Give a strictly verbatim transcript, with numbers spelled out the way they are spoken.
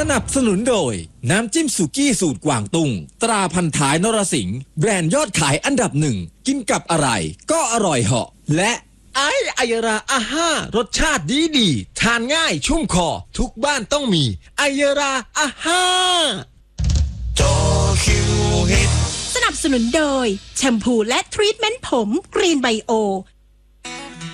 นับสนุนโดยน้ำจิ้มสุกี้สูตรกวางตุ้งตราพันท้ายนรสิงห์แบรนด์ยอดขายอันดับหนึ่งกินกับอะไรก็อร่อยเหาะและไอไอยราอาห้ารสชาติดีดีทานง่ายชุ่มคอทุกบ้านต้องมีไอยราอาห้าจอคิวฮิตสนับสนุนโดยแชมพูและทรีทเมนต์ผมกรีนไบโอ